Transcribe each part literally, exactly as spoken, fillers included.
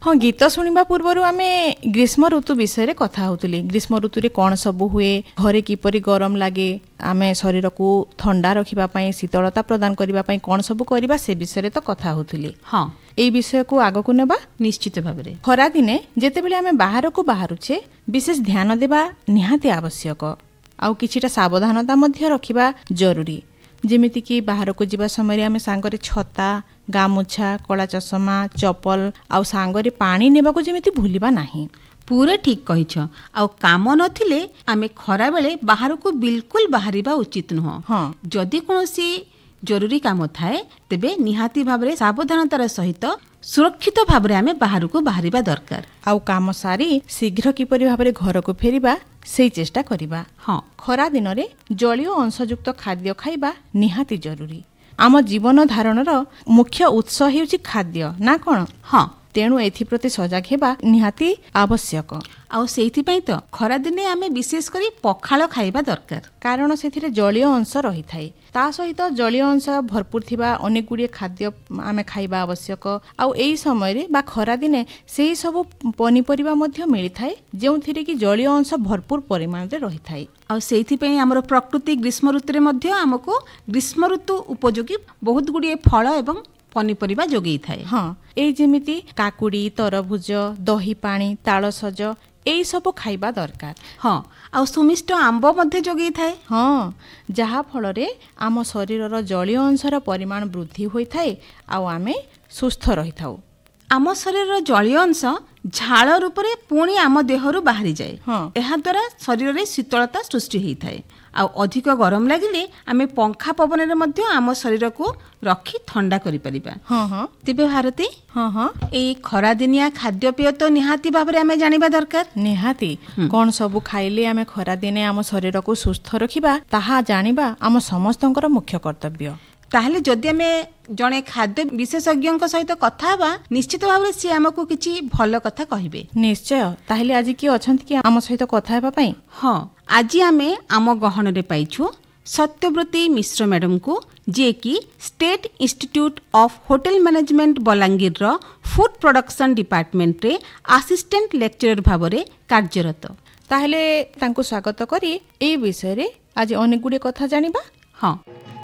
हाँ गीत शुणा पूर्व आम ग्रीष्म ऋतु विषय कथा होतुली। ग्रीष्म ऋतु रे कौन सब हुए, घरे किपरि गरम लगे, आम शरीर को ठंडा रखापी शीतलता प्रदान करने कौन सब करवा से विषय तो कथा होतुली। हाँ এই বিষয়କୁ ଆଗକୁ ନେବା ନିଶ୍ଚିତ ଭାବରେ। ଖରା ଦିନେ ଯେତେବେଳେ ଆମେ ବାହାରକୁ ବାହାରୁଛେ ବିଶେଷ ଧ୍ୟାନ ଦେବା ନିହାତି ଆବଶ୍ୟକ। ଆଉ କିଛିଟା ସାବଧାନତା ମଧ୍ୟ ରଖିବା ଜରୁରୀ। ଯେମିତିକି ବାହାରକୁ ଯିବା ସମୟରେ ଆମେ ସାଙ୍ଗରେ ଛତା, ଗାମୁଛା, କଳା ଚଷମା, ଚପଲ ଆଉ ସାଙ୍ଗରେ ପାଣି ନେବାକୁ ଯେମିତି ଭୁଲିବା ନାହିଁ। पूरा ठीक कहिछ। आउ काम नथिले आमे खरा बेले बाहरକୁ बिल्कुल बाहरिबा उचित नुह। हाँ जदि कोनोसी जरूरी काम थाए तेबे निहाती भाबरे सावधानतार सहित सुरक्षित भाबरे आमे बाहरକୁ बाहरिबा दरकार। आउ काम सारी शीघ्र किपरि भाबरे घरକୁ फेरिबा सेही चेष्टा करिबा। हाँ खरा दिन रे जलीय अंशयुक्त खाद्य खाइबा निहाती जरूरी। आम जीवन धारणर मुख्य उत्स हेउची खाद्य ना कोन। हाँ तेणु एथिप्रति सजग हेबा निहाती आवश्यक। आउ सेहिथिपई तो खरा दिने आमे विशेष करी पखाळ खाइबा दरकार। कारण सेथिरे जलीय अंश रही थाए। ता सहित जलीय अंश भरपूर थिबा अनेक गुड़िए खाद्य आमे खाइबा आवश्यक। आउ एई समय रे बा खरा दिने सेही सब पनिपरिबा मध्य मिली थाए जेउथिरे कि जलीय अंश भरपूर परिमाण रे रही थाए। आउ सेहिथिपई हमर प्रकृति ग्रीष्म ऋतु रे मध्य हमको ग्रीष्म ऋतु उपयोगी बहुत गुड़िए फल एवं पनिपरिबा जोगई थाए। हाँ एई जेमिति काकुड़ी, तरभुज, दही पानी, तालसज एई सब खाइबा दरकार। हाँ आउ सुमिष्ट आंब मध्य जोगई थाए। हाँ जहा फल रे आम शरीरर जलीय अंशर परिमाण वृद्धि होई थाए आउ आमे सुस्थ रही थाउ। आम शरीर जलीय अंश झाल रूप में पुणी आम देहरु बाहरी जाए। हाँ एहा द्वारा शरीर रे शीतलता सृष्टि होई थाए। आउ अधिक गरम लागिले आमे पंखा पवन रे मध्य आम शरीर को रखी ठंडा करि परिबा। हाँ हाँ तेबे भारती हाँ हाँ एई खरा दिनिया खाद्य पेय तो निहाती भाबरे आमे जानिबा दरकार। निहाती कौन सब खाइले आमे खरा दिने आम शरीर को सुस्थ रखिबा ताहा जानिबा आम समस्तंकर मुख्य कर्तव्य। ताहले जदि आमे जणे खाद्य विशेषज्ञ सहित कथा हवा निश्चित भाव सी आमको किछि भल कथा कहिबे। निश्चय ताहले आज किए अछंती कि आम सहित कथा हेबा पई। हाँ आज आमे आम गहन रे पाइछु सत्यव्रती मिश्र मैडम को जे कि state institute of hotel management Balangir row food production department रे असिस्टेंट लेक्चरर भाबरे कार्यरत। ताहले तांको स्वागत करी ए विषय रे आज अनेक गुडे कथा जानिबा। हाँ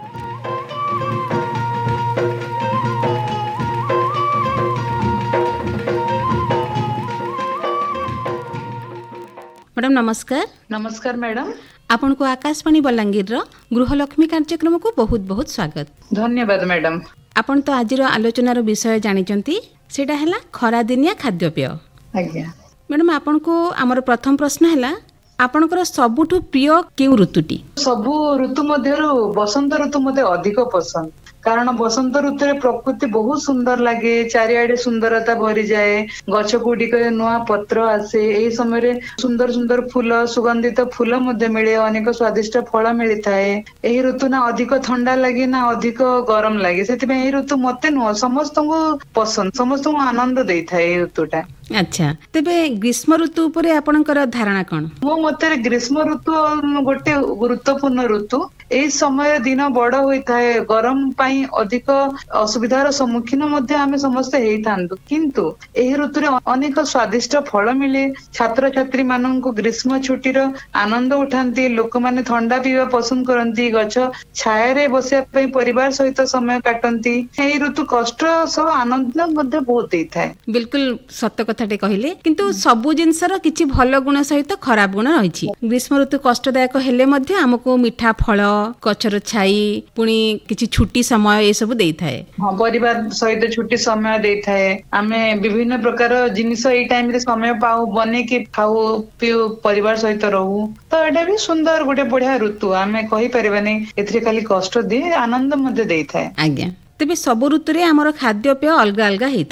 मैडम नमस्कार। नमस्कार मैडम। आपण को आकाशवाणी बलांगीर गृहलक्ष्मी कार्यक्रम को बहुत बहुत स्वागत। धन्यवाद मैडम। आपण तो आज आलोचनार विषय जानिचंती सेटा हैला खरा दिनिया खाद्यपेय। आज्ञा मैडम आपण को हमर प्रथम प्रश्न हैला आपणकर सबुठु प्रिय केउ ऋतुटी? सबु ऋतु मध्यरु बसंत ऋतु मते अधिक पसंद। कारण बसंत ऋतु रे प्रकृति बहुत सुंदर लगे, चारिआडे सुंदरता भरी जाए, गछ गुड़िक नुआ पत्र आसे। एई समय रे सुंदर सुंदर फूल, सुगंधित फूल मध्य मिले, अनेक स्वादिष्ट फल मिली थाए। एही ऋतु ना अधिक ठंडा लगे ना अधिक गरम लगे, सेतिबे एही ऋतु मते नुह समस्तंको पसंद, समस्तंको आनंद देई थाए एही ऋतुटा। अच्छा तेबे ग्रीष्म ऋतु उपरे आपणकर धारणा कोन? मो मते ग्रीष्म ऋतु गोटे गुरुत्वपूर्ण ऋतु। एई समय दिन बड़ होई थाए, गरम पाई अधिक असुविधार सम्मुखीन मध्य आमे समस्त हेई थांतु, किंतु एही ऋतु रे अनेक स्वादिष्ट फल मिले। छात्र छात्री माननको ग्रीष्म छुट्टीर आनंद उठांती, लोक माने ठंडा पीवा पसंद करंती, गछ छाया रे बसिया पई परिवार सहित समय काटंती। एही ऋतु कष्ट सब आनंद मध्य बहुत देई थाए। बिल्कुल सत्य कथाटे कहिले, किंतु सबु जिनसर किछि भल गुण सहित खराब गुण रहिछि। ग्रीष्म ऋतु कष्टदायक हेले मध्य हमको मीठा फल, गछर छाई, पुणी किछि छुट्टी समय ए सब देई थाए। हां परिवार सहित छुट्टी समय देई थाए। आमे विभिन्न प्रकार जिनिस एई टाइम रे समय पाऊ, बने कि खाऊ पिऊ, परिवार सहित रहू। तो एटा भी सुंदर गोटे बढ़िया ऋतु। आमे कहि परिबानी एथिरे खाली कष्ट दे, आनंद मध्ये देई थाए। आज्ञा तेबे सब ऋतु रे हमर खाद्य पेय अलगा अलगा हेइ।